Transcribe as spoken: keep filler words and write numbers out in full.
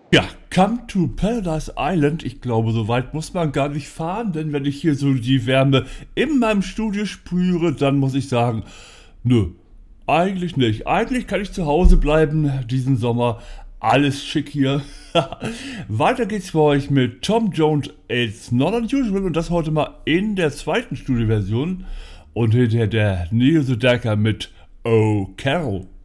Ja, Come to Paradise Island. Ich glaube, so weit muss man gar nicht fahren, denn wenn ich hier so die Wärme in meinem Studio spüre, dann muss ich sagen, nö, eigentlich nicht. Eigentlich kann ich zu Hause bleiben diesen Sommer. Alles schick hier. Weiter geht's für euch mit Tom Jones It's Not Unusual und das heute mal in der zweiten Studioversion und hinterher der Neil Sedaka mit Oh Carol.